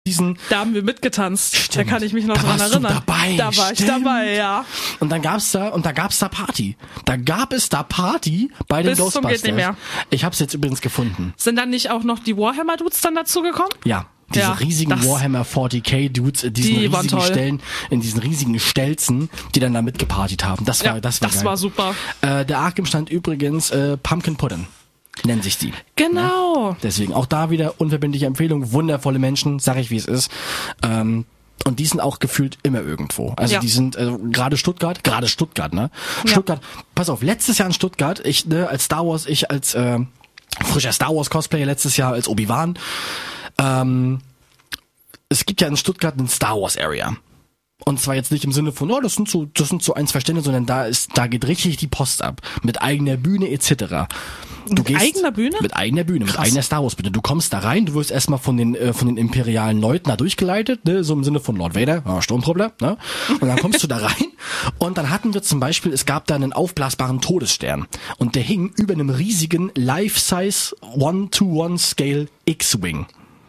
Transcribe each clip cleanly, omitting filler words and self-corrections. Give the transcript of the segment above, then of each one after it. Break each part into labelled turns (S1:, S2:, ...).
S1: Da haben wir mitgetanzt.
S2: Stimmt.
S1: Da kann ich mich noch
S2: Da
S1: dran
S2: warst du
S1: erinnern.
S2: dabei.
S1: Da war ich dabei, ja.
S2: Und dann gab's da Party. Da gab es da Party bei den
S1: Bis zum
S2: Ghostbusters.
S1: geht nicht mehr.
S2: Ich hab's jetzt übrigens gefunden.
S1: Sind dann nicht auch noch die Warhammer-Dudes dann dazu gekommen?
S2: Ja. Diese
S1: Ja,
S2: riesigen
S1: das-
S2: Warhammer 40k Dudes in diesen
S1: Die waren
S2: riesigen
S1: toll.
S2: Stellen, in diesen riesigen Stelzen, die dann da mitgepartyt haben. Das war geil.
S1: war super.
S2: Der Arkham stand übrigens Pumpkin Pudding. Nennen sich die.
S1: Genau.
S2: Deswegen auch da wieder unverbindliche Empfehlung. Wundervolle Menschen, sag ich wie es ist. Und die sind auch gefühlt immer irgendwo. Also
S1: Ja.
S2: die sind gerade Stuttgart, ne?
S1: Ja.
S2: Stuttgart, pass auf, letztes Jahr in Stuttgart, ich als Star Wars, als frischer Star Wars Cosplayer letztes Jahr als Obi-Wan. Es gibt ja in Stuttgart eine Star Wars Area. Und zwar jetzt nicht im Sinne von, das sind so 1, 2 Stände, sondern da geht richtig die Post ab. Mit eigener Bühne etc.
S1: Eigener Bühne?
S2: Mit eigener Bühne, mit eigener Star Wars Bühne. Du kommst da rein, du wirst erstmal von den imperialen Leuten da durchgeleitet, ne, so im Sinne von Lord Vader, Sturmtruppler, ne? Und dann kommst du da rein und dann hatten wir zum Beispiel, es gab da einen aufblasbaren Todesstern und der hing über einem riesigen Life-Size 1-to-1 Scale X-Wing.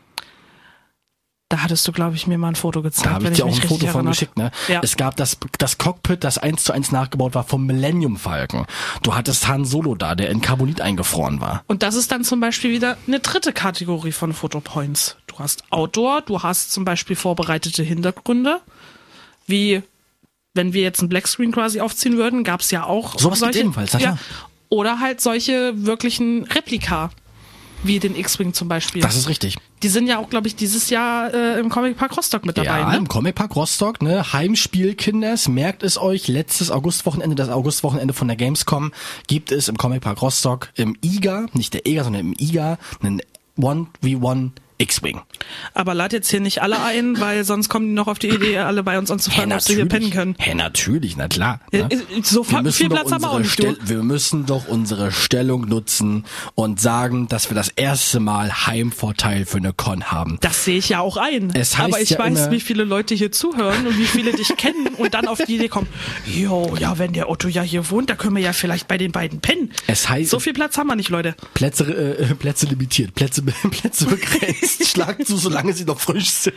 S1: Da hattest du, glaube ich, mir mal ein Foto gezeigt.
S2: Da habe ich dir auch ein Foto von geschickt, ne?
S1: Ja.
S2: Es gab das Cockpit, das 1:1 nachgebaut war vom Millennium Falcon. Du hattest Han Solo da, der in Carbonit eingefroren war.
S1: Und das ist dann zum Beispiel wieder eine dritte Kategorie von Fotopoints. Du hast Outdoor, du hast zum Beispiel vorbereitete Hintergründe, wie wenn wir jetzt ein Blackscreen quasi aufziehen würden, gab es ja auch
S2: Sowas
S1: solche.
S2: gibt's ebenfalls, na klar.
S1: Oder halt solche wirklichen Replika, wie den X-Wing zum Beispiel.
S2: Das ist richtig.
S1: Die sind ja auch, glaube ich, dieses Jahr im Comic Park Rostock mit dabei.
S2: Ja,
S1: Ne?
S2: im Comic Park Rostock, ne? Heimspiel, Kinders, merkt es euch, das Augustwochenende von der Gamescom, gibt es im Comic Park Rostock im IGA, nicht der EGA, sondern im IGA, einen 1v1 X-Wing.
S1: Aber lad jetzt hier nicht alle ein, weil sonst kommen die noch auf die Idee, alle bei uns anzufangen, ob sie hier pennen können.
S2: Natürlich, na klar. Ne?
S1: So viel Platz haben wir auch nicht, du.
S2: Wir müssen doch unsere Stellung nutzen und sagen, dass wir das erste Mal Heimvorteil für eine Con haben.
S1: Das sehe ich ja auch ein.
S2: Es heißt
S1: aber ich
S2: ja
S1: weiß,
S2: immer,
S1: wie viele Leute hier zuhören und wie viele dich kennen und dann auf die Idee kommen, wenn der Otto ja hier wohnt, da können wir ja vielleicht bei den beiden pennen.
S2: Es heißt,
S1: so viel Platz haben wir nicht, Leute.
S2: Plätze limitiert, Plätze begrenzt. Schlag zu, solange sie noch frisch sind.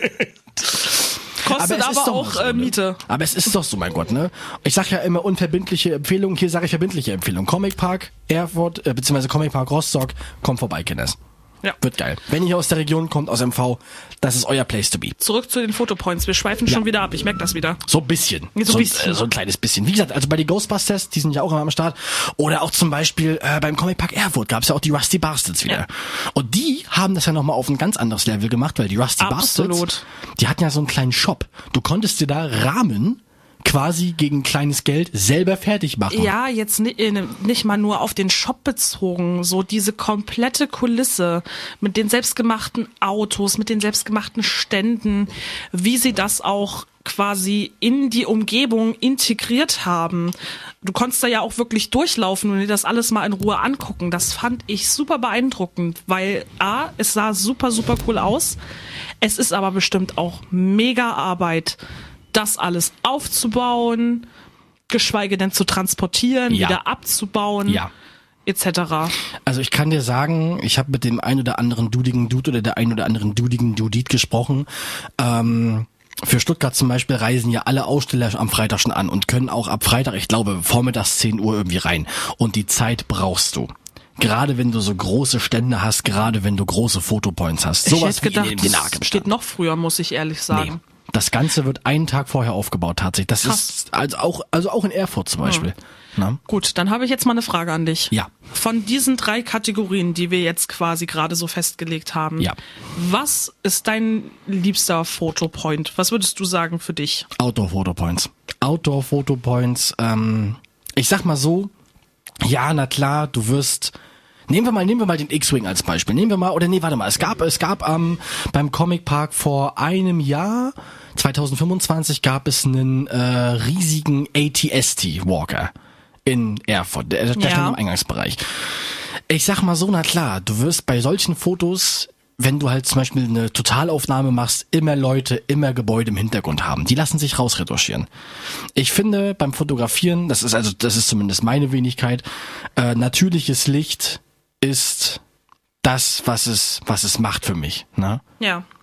S1: Kostet aber auch
S2: so, ne?
S1: Miete.
S2: Aber es ist doch so, mein Gott, ne? Ich sag ja immer unverbindliche Empfehlungen, hier sage ich verbindliche Empfehlung. Comic Park Erfurt, beziehungsweise Comic Park Rostock, kommt vorbei, Kinders.
S1: Ja.
S2: Wird geil. Wenn ihr aus der Region kommt, aus MV, das ist euer Place to be.
S1: Zurück zu den Fotopoints. Wir schweifen schon wieder ab. Ich merke das wieder.
S2: So ein bisschen.
S1: So ein bisschen.
S2: So ein kleines bisschen. Wie gesagt, also bei den Ghostbusters, die sind ja auch immer am Start. Oder auch zum Beispiel beim Comic Park Erfurt gab es ja auch die Rusty Bastards wieder. Ja. Und die haben das ja nochmal auf ein ganz anderes Level gemacht, weil die Rusty Bastards, die hatten ja so einen kleinen Shop. Du konntest dir da Rahmen quasi gegen kleines Geld selber fertig machen.
S1: Ja, jetzt nicht mal nur auf den Shop bezogen, so diese komplette Kulisse mit den selbstgemachten Autos, mit den selbstgemachten Ständen, wie sie das auch quasi in die Umgebung integriert haben. Du konntest da ja auch wirklich durchlaufen und dir das alles mal in Ruhe angucken. Das fand ich super beeindruckend, weil es sah super, super cool aus. Es ist aber bestimmt auch mega Arbeit, das alles aufzubauen, geschweige denn zu transportieren, wieder abzubauen, etc.
S2: Also ich kann dir sagen, ich habe mit dem ein oder anderen dudigen Dude oder der ein oder anderen dudigen Dudit gesprochen. Für Stuttgart zum Beispiel reisen ja alle Aussteller am Freitag schon an und können auch ab Freitag, ich glaube, vormittags 10 Uhr irgendwie rein. Und die Zeit brauchst du. Gerade wenn du so große Stände hast, gerade wenn du große Fotopoints hast. Sowas
S1: ich hätte gedacht,
S2: wie in den
S1: das steht noch früher, muss ich ehrlich sagen.
S2: Nee. Das Ganze wird einen Tag vorher aufgebaut, tatsächlich. Das ist also auch in Erfurt zum Beispiel. Na?
S1: Gut, dann habe ich jetzt mal eine Frage an dich.
S2: Ja.
S1: Von diesen 3 Kategorien, die wir jetzt quasi gerade so festgelegt haben, was ist dein liebster Fotopoint? Was würdest du sagen für dich?
S2: Outdoor-Fotopoints. Ich sag mal so, ja, na klar, du wirst... Nehmen wir mal den X-Wing als Beispiel. Es gab beim Comic Park vor einem Jahr, 2025, gab es einen riesigen AT-ST Walker in Erfurt. Der stand im Eingangsbereich. Ich sag mal so, na klar, du wirst bei solchen Fotos, wenn du halt zum Beispiel eine Totalaufnahme machst, immer Leute, immer Gebäude im Hintergrund haben. Die lassen sich rausretuschieren. Ich finde, beim Fotografieren, das ist zumindest meine Wenigkeit, natürliches Licht ist das, was es macht für mich. Ne?
S1: Ja.